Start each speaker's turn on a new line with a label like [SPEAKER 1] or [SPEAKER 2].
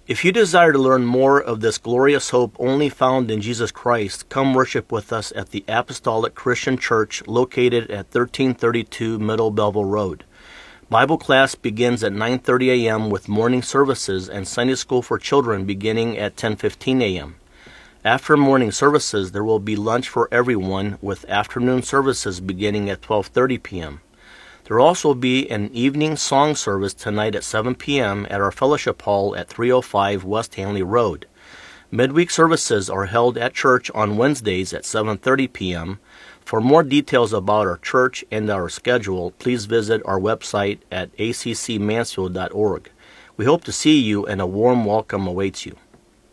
[SPEAKER 1] If you desire to learn more of this glorious hope only found in Jesus Christ, come worship with us at the Apostolic Christian Church located at 1332 Middle Belleville Road. Bible class begins at 9:30 a.m. with morning services and Sunday school for children beginning at 10:15 a.m. After morning services, there will be lunch for everyone with afternoon services beginning at 12:30 p.m. There will also be an evening song service tonight at 7 p.m. at our fellowship hall at 305 West Hanley Road. Midweek services are held at church on Wednesdays at 7:30 p.m. For more details about our church and our schedule, please visit our website at accmansfield.org. We hope to see you and a warm welcome awaits you.